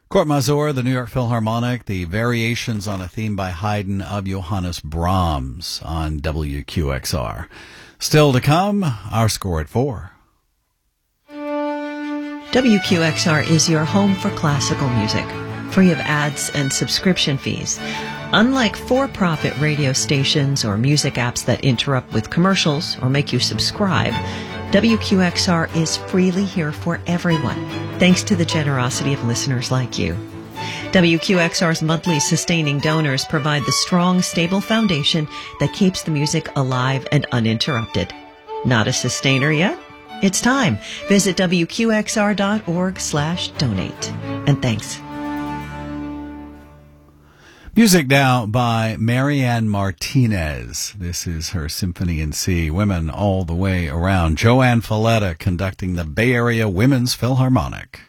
Court Mazur, the New York Philharmonic, the variations on a theme by Haydn of Johannes Brahms on WQXR. Still to come, our score at 4. WQXR is your home for classical music, free of ads and subscription fees. Unlike for-profit radio stations or music apps that interrupt with commercials or make you subscribe, WQXR is freely here for everyone, thanks to the generosity of listeners like you. WQXR's monthly sustaining donors provide the strong, stable foundation that keeps the music alive and uninterrupted. Not a sustainer yet? It's time. Visit WQXR.org/donate. And thanks. Music now by Marianne Martinez. This is her Symphony in C, Women All the Way Around. Joanne Falletta conducting the Bay Area Women's Philharmonic.